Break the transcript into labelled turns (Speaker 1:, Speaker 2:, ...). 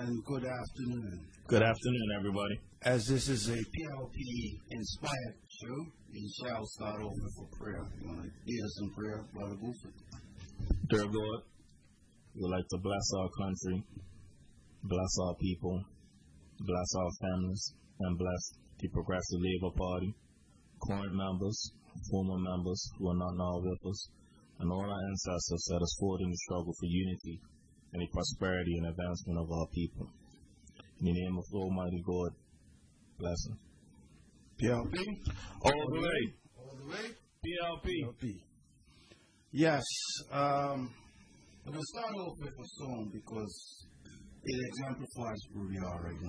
Speaker 1: and good afternoon.
Speaker 2: Good afternoon, everybody.
Speaker 1: As this is a PLP-inspired show, we shall start off with a prayer. You want to lead us in prayer, Brother Buford?
Speaker 2: Dear Lord, we would like to bless our country, bless our people, bless our families, and bless the Progressive Labor Party, current members, former members who are not now with us, and all our ancestors set us forward in the struggle for unity and the prosperity and advancement of our people. In the name of Almighty God, blessing.
Speaker 1: PLP?
Speaker 2: All the way.
Speaker 1: All the way?
Speaker 2: PLP.
Speaker 1: Yes. I'm going to start off with a song because it exemplifies where we are right now.